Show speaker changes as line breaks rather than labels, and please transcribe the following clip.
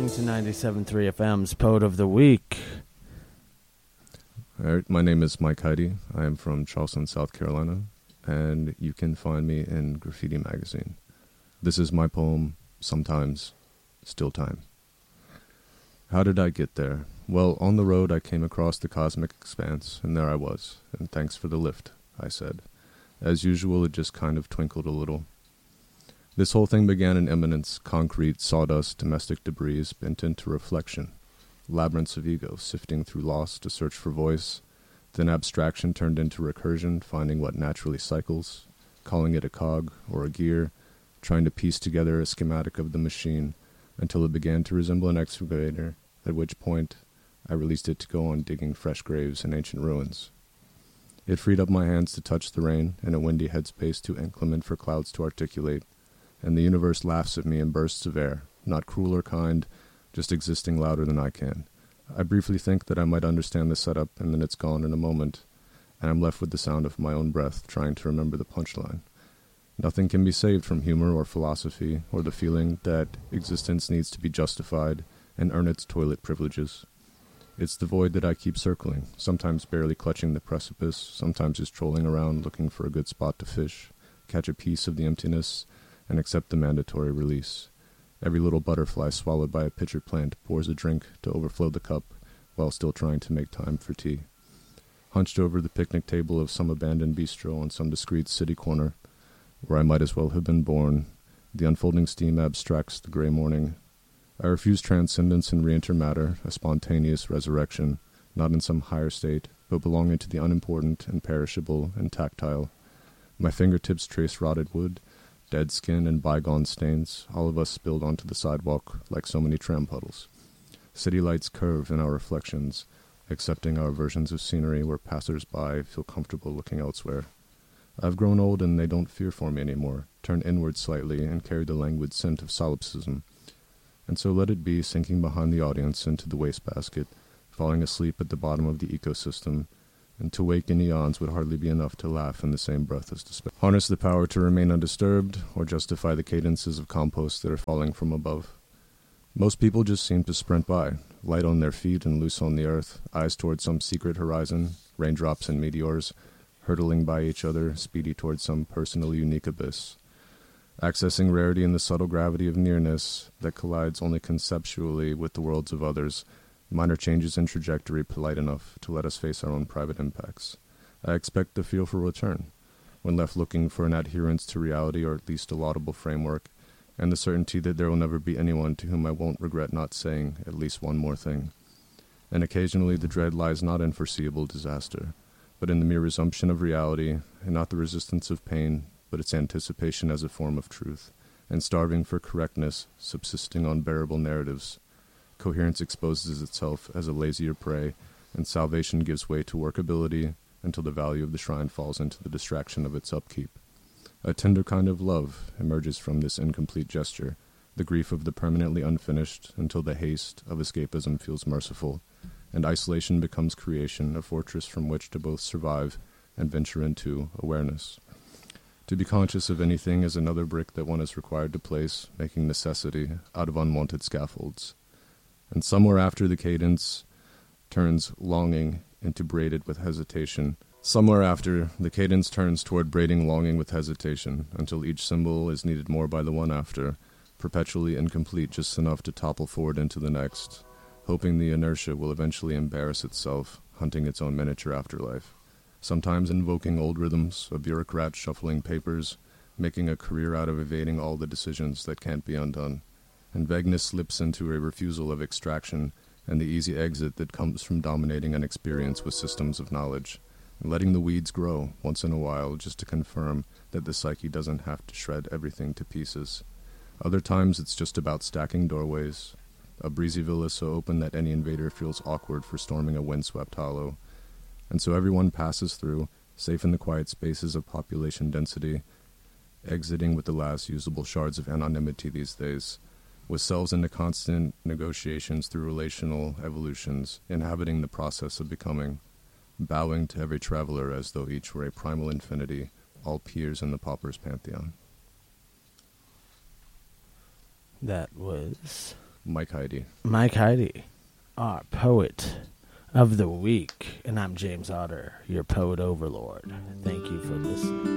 listening to 97.3 FM's Poet of the Week.
All right, my name is Mike Heidi. I am from Charleston, South Carolina, and you can find me in Graffiti Magazine. This is my poem, Sometimes, Still Time. How did I get there? Well, on the road I came across the cosmic expanse, and there I was, and thanks for the lift, I said. As usual, it just kind of twinkled a little. This whole thing began in immanence, concrete, sawdust, domestic debris bent into reflection, labyrinths of ego sifting through loss to search for voice, then abstraction turned into recursion, finding what naturally cycles, calling it a cog or a gear, trying to piece together a schematic of the machine until it began to resemble an excavator, at which point I released it to go on digging fresh graves in ancient ruins. It freed up my hands to touch the rain in a windy headspace too inclement for clouds to articulate, and the universe laughs at me in bursts of air, not cruel or kind, just existing louder than I can. I briefly think that I might understand the setup, and then it's gone in a moment, and I'm left with the sound of my own breath trying to remember the punchline. Nothing can be saved from humor or philosophy, or the feeling that existence needs to be justified and earn its toilet privileges. It's the void that I keep circling, sometimes barely clutching the precipice, sometimes just trolling around looking for a good spot to fish, catch a piece of the emptiness, and accept the mandatory release. Every little butterfly swallowed by a pitcher plant pours a drink to overflow the cup while still trying to make time for tea. Hunched over the picnic table of some abandoned bistro on some discreet city corner, where I might as well have been born, the unfolding steam abstracts the gray morning. I refuse transcendence and re-enter matter, a spontaneous resurrection, not in some higher state, but belonging to the unimportant and perishable and tactile. My fingertips trace rotted wood, dead skin and bygone stains, all of us spilled onto the sidewalk like so many tram puddles. City lights curve in our reflections, accepting our versions of scenery where passers-by feel comfortable looking elsewhere. I've grown old and they don't fear for me anymore, turn inward slightly and carry the languid scent of solipsism. And so let it be sinking behind the audience into the wastebasket, falling asleep at the bottom of the ecosystem, and to wake in eons would hardly be enough to laugh in the same breath as despair. Harness the power to remain undisturbed, or justify the cadences of compost that are falling from above. Most people just seem to sprint by, light on their feet and loose on the earth, eyes towards some secret horizon, raindrops and meteors, hurtling by each other, speedy towards some personally unique abyss. Accessing rarity in the subtle gravity of nearness that collides only conceptually with the worlds of others, minor changes in trajectory polite enough to let us face our own private impacts. I expect the feel for return, when left looking for an adherence to reality or at least a laudable framework, and the certainty that there will never be anyone to whom I won't regret not saying at least one more thing. And occasionally the dread lies not in foreseeable disaster, but in the mere resumption of reality, and not the resistance of pain, but its anticipation as a form of truth, and starving for correctness, subsisting on bearable narratives. Coherence exposes itself as a lazier prey, and salvation gives way to workability until the value of the shrine falls into the distraction of its upkeep. A tender kind of love emerges from this incomplete gesture, the grief of the permanently unfinished until the haste of escapism feels merciful, and isolation becomes creation, a fortress from which to both survive and venture into awareness. To be conscious of anything is another brick that one is required to place, making necessity out of unwanted scaffolds. And somewhere after the cadence turns longing into braided with hesitation. Somewhere after, the cadence turns toward braiding longing with hesitation, until each symbol is needed more by the one after, perpetually incomplete just enough to topple forward into the next, hoping the inertia will eventually embarrass itself, hunting its own miniature afterlife. Sometimes invoking old rhythms, a bureaucrat shuffling papers, making a career out of evading all the decisions that can't be undone. And vagueness slips into a refusal of extraction and the easy exit that comes from dominating an experience with systems of knowledge, and letting the weeds grow once in a while just to confirm that the psyche doesn't have to shred everything to pieces. Other times it's just about stacking doorways, a breezy villa so open that any invader feels awkward for storming a windswept hollow, and so everyone passes through, safe in the quiet spaces of population density, exiting with the last usable shards of anonymity these days, with selves into constant negotiations through relational evolutions, inhabiting the process of becoming, bowing to every traveler as though each were a primal infinity, all peers in the pauper's pantheon.
That was
Mike Heidi.
Mike Heidi, our poet of the week. And I'm James Otter, your poet overlord. Thank you for listening.